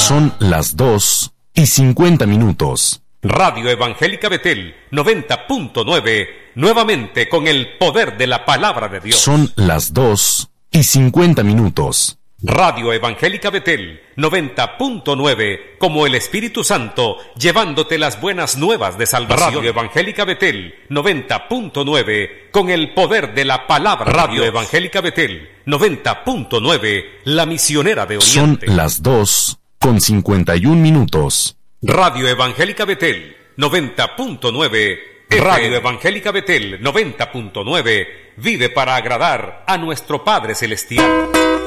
Son las 2:50. Radio Evangélica Betel 90.9, nuevamente con el poder de la palabra de Dios. Son las 2:50. Radio Evangélica Betel 90.9, como el Espíritu Santo, llevándote las buenas nuevas de salvación. Radio Evangélica Betel 90.9, con el poder de la palabra. Radio Evangélica Betel 90.9, la misionera de Oriente. Son las 2:51. Radio Evangélica Betel 90.9, Radio Evangélica Betel 90.9, vive para agradar a nuestro Padre Celestial.